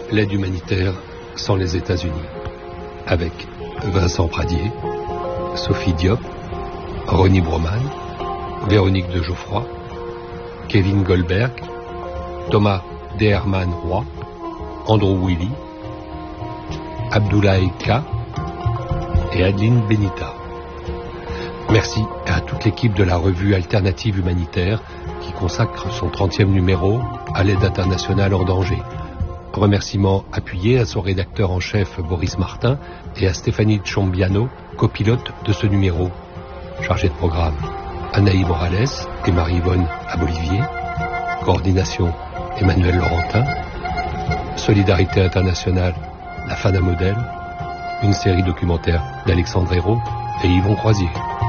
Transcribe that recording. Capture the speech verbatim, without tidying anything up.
L'aide humanitaire sans les États-Unis, avec Vincent Pradier, Sophie Diop, Ronnie Broman, Véronique de Geoffroy, Kevin Goldberg, Thomas Deherman Roy, Andrew Willy, Abdoulaye K et Adeline Benita. Merci à toute l'équipe de la revue Alternative Humanitaire qui consacre son trentième numéro à l'aide internationale en danger. Remerciements appuyés à son rédacteur en chef Boris Martin et à Stéphanie Tchombiano, copilote de ce numéro. Chargé de programme, Anaï Morales et Marie-Yvonne Abolivier. Coordination, Emmanuel Laurentin. Solidarité internationale, La Fana Modèle. Une série documentaire d'Alexandre Hérault et Yvon Croisier.